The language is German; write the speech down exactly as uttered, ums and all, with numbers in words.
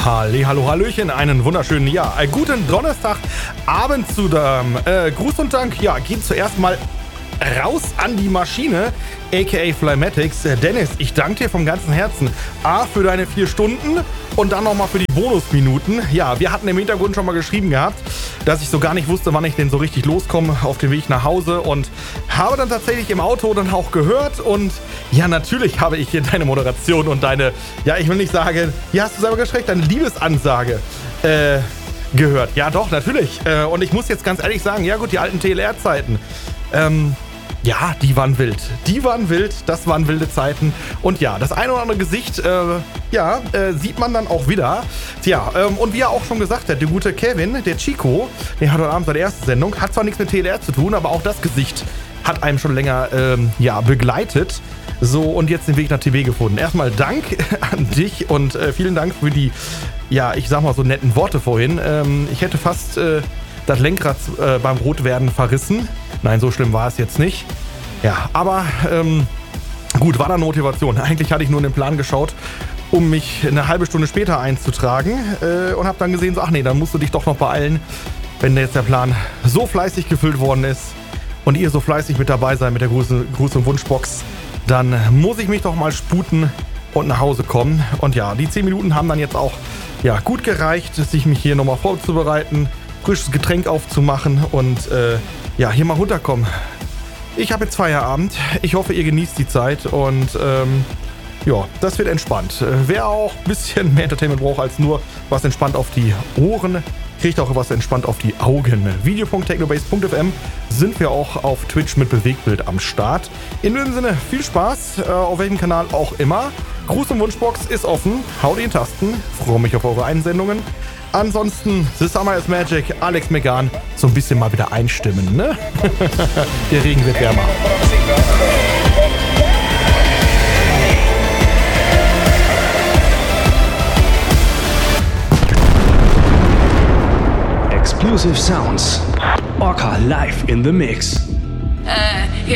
Halli, hallo, hallöchen, einen wunderschönen, ja, äh, guten Donnerstagabend zu dem äh, Gruß und Dank. Ja, geht zuerst mal raus an die Maschine, aka Flymatics. Äh, Dennis, ich danke dir vom ganzen Herzen. A, für deine vier Stunden und dann nochmal für die Bonusminuten. Ja, wir hatten im Hintergrund schon mal geschrieben gehabt, dass ich so gar nicht wusste, wann ich denn so richtig loskomme auf dem Weg nach Hause und habe dann tatsächlich im Auto dann auch gehört und ja, natürlich habe ich hier deine Moderation und deine, ja, ich will nicht sagen, ja, hast du selber geschreckt, deine Liebesansage äh, gehört. Ja, doch, natürlich. Äh, und ich muss jetzt ganz ehrlich sagen, ja gut, die alten T L R-Zeiten, ähm, ja, die waren wild. Die waren wild, das waren wilde Zeiten. Und ja, das ein oder andere Gesicht, äh, ja, äh, sieht man dann auch wieder. Tja, ähm, und wie er auch schon gesagt hat, der gute Kevin, der Chico, der hat heute Abend seine erste Sendung, hat zwar nichts mit T L R zu tun, aber auch das Gesicht hat einem schon länger, ähm, ja, begleitet. So, und jetzt den Weg nach T B gefunden. Erstmal Dank an dich und äh, vielen Dank für die, ja, ich sag mal so netten Worte vorhin. Ähm, ich hätte fast äh, das Lenkrad äh, beim Rotwerden verrissen. Nein, so schlimm war es jetzt nicht. Ja, aber ähm, gut, war da Motivation. Eigentlich hatte ich nur in den Plan geschaut, um mich eine halbe Stunde später einzutragen äh, und habe dann gesehen, so, ach nee, dann musst du dich doch noch beeilen, wenn jetzt der Plan so fleißig gefüllt worden ist und ihr so fleißig mit dabei seid mit der Gruß- Gruß- und Wunschbox, dann muss ich mich doch mal sputen und nach Hause kommen. Und ja, die zehn Minuten haben dann jetzt auch ja, gut gereicht, sich mich hier nochmal vorzubereiten, frisches Getränk aufzumachen und äh, ja, hier mal runterkommen. Ich habe jetzt Feierabend. Ich hoffe, ihr genießt die Zeit und ähm, ja, das wird entspannt. Wer auch ein bisschen mehr Entertainment braucht als nur was entspannt auf die Ohren, kriegt auch was entspannt auf die Augen. video punkt technobase punkt f m sind wir auch auf Twitch mit Bewegtbild am Start. In dem Sinne, viel Spaß, äh, auf welchem Kanal auch immer. Gruß- und Wunschbox ist offen. Haut in Tasten. Freue mich auf eure Einsendungen. Ansonsten, The Summer is Magic, Alex Megan, so ein bisschen mal wieder einstimmen, ne? Der Regen wird wärmer. Exclusive sounds. Orca live in the mix. Uh, here